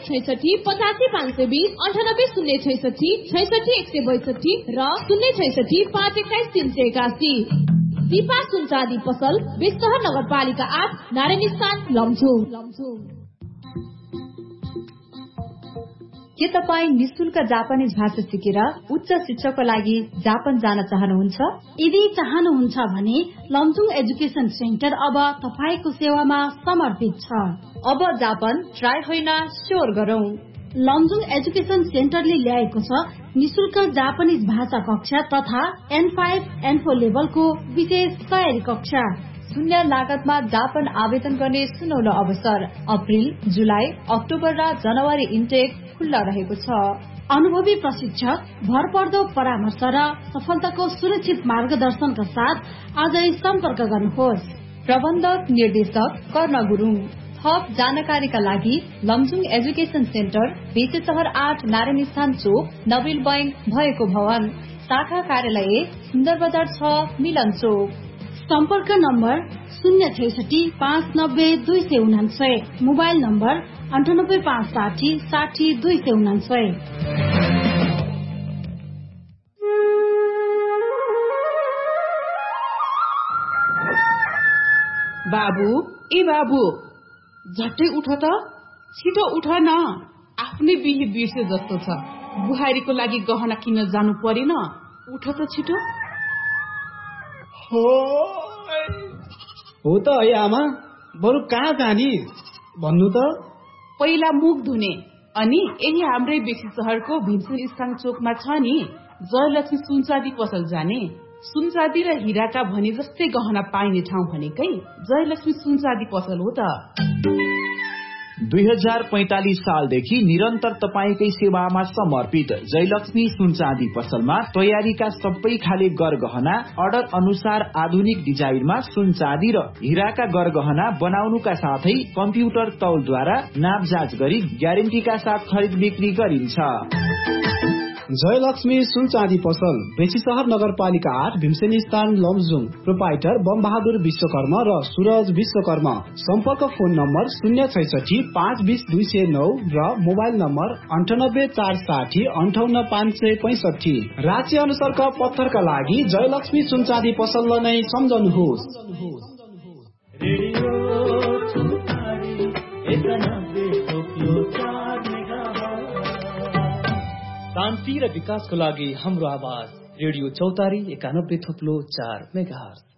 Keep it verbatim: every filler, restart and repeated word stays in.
छैसठी पचासी पाँच सय बीस अन्ठानब्बे शून्य छैसठी छैसठी एक सय बैसठी र शून्य छैसठी पाँच एक्काइस तीन सय एकासी। दिपा सुन चाँदी पसल बेस्तहर नगरपालिका आठ नारायणी स्थान लमजुङ। के तपाईँ निशुल्क जापानिज भाषा सिकेर उच्च शिक्षाको लागि जापान जान चाहनुहुन्छ? यदि चाहनुहुन्छ भने लमजुङ एजुकेसन सेन्टर अब तपाईको सेवामा समर्पित छ। अब जापान ट्राई होइन स्योर गरौं। लमजुङ एजुकेसन सेन्टरले ल्याएको छ निशुल्क जापानिज भाषा कक्षा तथा एन फाइभ एन फोर लेभलको विशेष तयारी कक्षा। शून्य लागतमा जापान आवेदन गर्ने सुनौलो अवसर। अप्रिल, जुलाई, अक्टोबर र जनवरी इन्टेक खुल्ला रहेको छ। अनुभवी प्रशिक्षक, भरपर्दो परामर्श र सफलताको सुरक्षित मार्गदर्शनका साथ आजै सम्पर्क गर्नुहोस्। प्रबन्धक निर्देशक कर्ण गुरुङ। थप जानकारीका लागि लमजुङ एजुकेसन सेन्टर बेचेसहर आठ नारायणी स्थान चोक नबिल बैंक भएको भवन, शाखा कार्यालय सुन्दर बजार छ मिलन चोक। सम्पर्क नम्बर शून्य छैसठी पाँच नब्बे दुई सय उनान्सय, मोबाइल नम्बर अन्ठानब्बे पाँच साठी साठी दुई सय उनान्सय। बाबु ए बाबु झट्टै उठ त, छिटो उठ न, आफ्नै बिहे बिर्से जस्तो छ। बुहारीको लागि गहना किन्न जानु परेन, उठ त छिटो। हो हो त है आमा, बरु कहाँ जाने भन्नु त। पहिला मुख धुने, अनि यही हाम्रै बेसी शहरको भीमसेन स्थान चोकमा छ नि जयलक्ष्मी सुनचाँदी पसल जाने। सुनचाँदी र हिराका भने जस्तै गहना पाइने ठाउँ भनेकै जयलक्ष्मी सुनचाँदी पसल हो त। दुई हजार पैंतालीस सालदेखि निरन्तर तपाईकै सेवामा समर्पित जयलक्ष्मी सुनचाँदी पसलमा तयारीका सबै खाले गरगहना अर्डर अनुसार आधुनिक डिजाइनमा सुनचाँदी र हिराका गरगहना बनाउनुका साथै कम्प्युटर तौलद्वारा नापजाँच गरी ग्यारेन्टीका साथ खरिद बिक्री गरिन्छ। जयलक्ष्मी सुनचाँदी पसल बेसीसहर नगरपालिका आठ भीमसेनी स्थान लमजुङ। प्रोपाइटर बम बहादुर विश्वकर्मा र सूरज विश्वकर्मा। सम्पर्क फोन नम्बर शून्य छैसठी पाँच बीस दुई सय नौ र मोबाइल नम्बर अन्ठानब्बे चार साठी अन्ठाउन्न पाँच सय पैंसठी। राज्य अनुसारका पत्थरका लागि जयलक्ष्मी सुनचाँदी पसललाई नै सम्झनुहोस्। शान्ति र विकासको लागि हाम्रो आवाज रेडियो चौतारी एकानब्बे थोप्लो चार मेगाहर्ज।